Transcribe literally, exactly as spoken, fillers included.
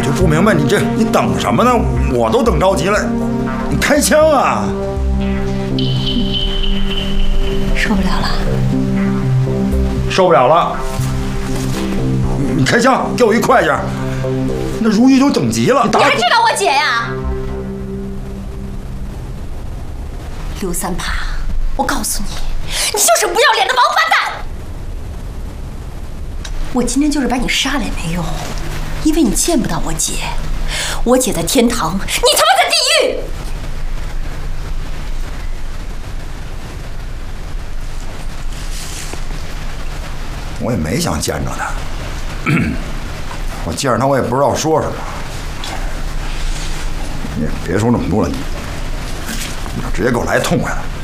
就不明白你这你等什么呢？我都等着急了，你开枪啊！ 受不了了， 受不了了！你开枪，给我一快件。那如意就等急了， 你还知道我姐呀？刘三爬，我告诉你，你就是不要脸的王八蛋！我今天就是把你杀了也没用，因为你见不到我姐。我姐在天堂，你他妈在地狱！ 我也没想见着他，我见着他我也不知道说什么。你别说那么多了，你你直接给我来痛快的。